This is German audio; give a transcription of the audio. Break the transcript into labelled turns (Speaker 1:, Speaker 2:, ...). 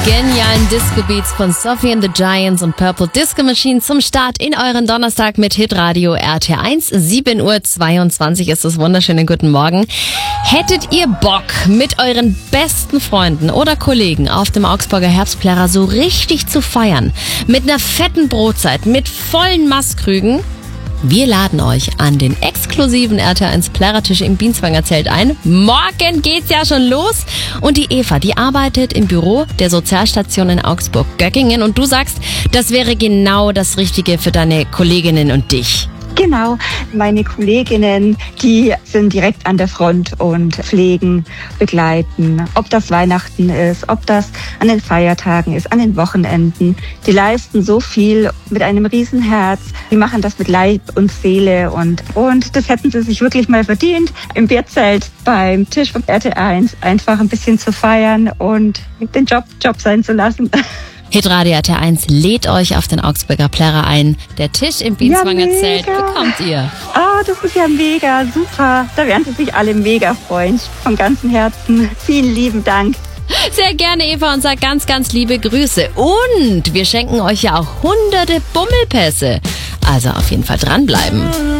Speaker 1: Genialen Disco-Beats von Sophie and the Giants und Purple Disco Machine zum Start in euren Donnerstag mit Hitradio RT1. 7:22 Uhr ist es. Wunderschönen guten Morgen. Hättet ihr Bock, mit euren besten Freunden oder Kollegen auf dem Augsburger Herbstplärrer so richtig zu feiern? Mit einer fetten Brotzeit, mit vollen Maßkrügen? Wir laden euch an den exklusiven RT1 Plärrertisch im Bienzwanger Zelt ein. Morgen geht's ja schon los. Und die Eva, die arbeitet im Büro der Sozialstation in Augsburg-Göckingen. Und du sagst, das wäre genau das Richtige für deine Kolleginnen und dich.
Speaker 2: Genau, meine Kolleginnen, die sind direkt an der Front und pflegen, begleiten. Ob das Weihnachten ist, ob das an den Feiertagen ist, an den Wochenenden. Die leisten so viel mit einem Riesenherz. Die machen das mit Leib und Seele und das hätten sie sich wirklich mal verdient, im Bierzelt beim Tisch vom RT1 einfach ein bisschen zu feiern und den Job sein zu lassen.
Speaker 1: Hitradio RT1 lädt euch auf den Augsburger Plärrer ein. Der Tisch im Bienzwanger Zelt bekommt ihr.
Speaker 2: Ah, das ist ja mega, super. Da werden sie sich alle mega freuen. Von ganzem Herzen. Vielen lieben Dank.
Speaker 1: Sehr gerne, Eva, und sag ganz, ganz liebe Grüße. Und wir schenken euch ja auch hunderte Bummelpässe. Also auf jeden Fall dranbleiben.